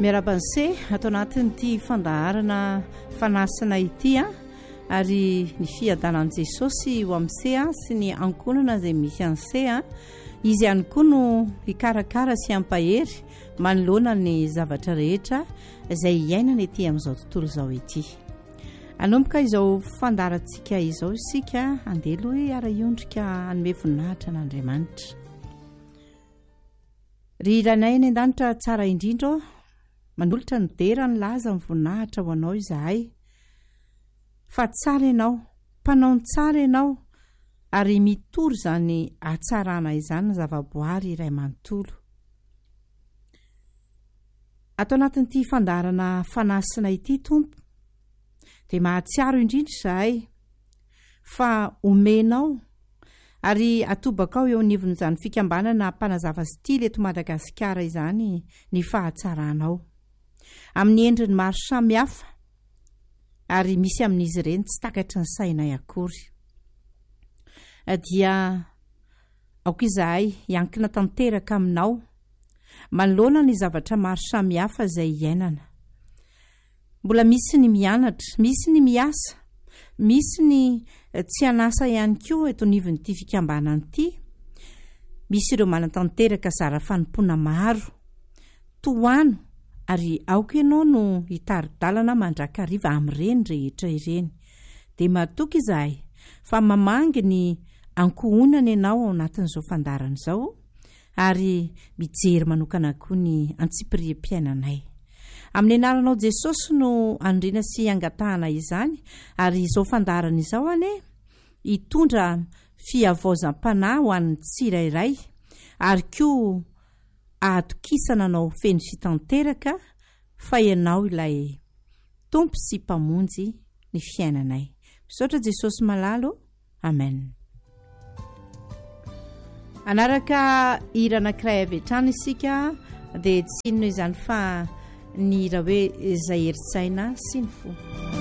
miarabanse atao anatin'ity fandaharana fanasana ity ary ny fiadanan' Jesosy ho amin'se sy ny ankonana izay misy an'se izy ihany koa no hikarakara sy hampahery manoloana ny zavatra rehetra izay iainana ety amin'izao tontolo izao ity. Anomboka izao fandaharantsika izao isika andeha aloha ara-iondrika hanome voninahitra an'Andriamanitra. Ry ranay ny an-danitra tsara indrindra manolotra ny dera ny laza ny voninahitra ho anao izahay. Fa tsara ianao, mpanao ny tsara ianao ary mitory izany hatsarana izany ny zavaboary iray manontolo. Atao anatin'ity fandaharana fanasina ity Tompo, dia mahatsiaro indrindra izahay fa omenao ary atobakao eo anivon'izany fikambanana mpanazava stily eto Madagasikara izany ny fahatsaranao amin'ny endriny maro samihafa ary misy amin'izy ireny tsy takatry ny sainay akory. Dia aoka izahay iankina tanteraka aminao manoloana ny zavatra maro samihafa izay iainana. Mbola misy ny mianatra, misy ny miasa, misy ny tsy hanasa ihany koa eto anivon'ity fikambanana ity. Misy ireo manan-tanteraka zara fanompoana maro, tohano ary aoka ianao no hitari-dalana mandrakariva amin'ireny rehetra ireny. Dia matoky izahay fa mamangy ny ankohonana ianao ao anatin'izao fandarana izao ary mijery manokana koa ny antsipiriam-piainanay. Amin'ny anaranao Jesosy no andriana sy angatahana izany ary izao fandarana izao hitondra fiavaozam-panahy ho an'ny tsirairay ary koa ahatokisana anao feno fitanteraka fa ianao ilay tompo sy mpamonjy ny fiainanay. Misaotra Jesosy malalo. Amen. Anaraka hira anankiray avy hatrany isika dia tsy inona izany fa ny hira hoe izay heritsaina sy ny fo.